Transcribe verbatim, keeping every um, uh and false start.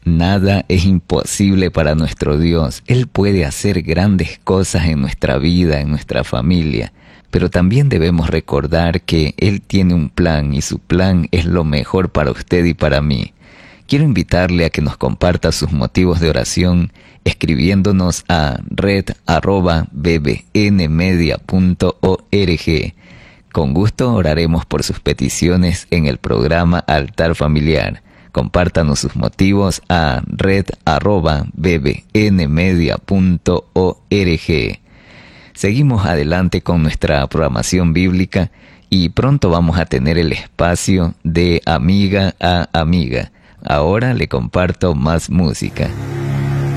Nada es imposible para nuestro Dios. Él puede hacer grandes cosas en nuestra vida, en nuestra familia. Pero también debemos recordar que Él tiene un plan y su plan es lo mejor para usted y para mí. Quiero invitarle a que nos comparta sus motivos de oración escribiéndonos a red arroba b b n media punto org. Con gusto oraremos por sus peticiones en el programa Altar Familiar. Compártanos sus motivos a red arroba b b n media punto org. Seguimos adelante con nuestra programación bíblica y pronto vamos a tener el espacio de amiga a amiga. Ahora le comparto más música.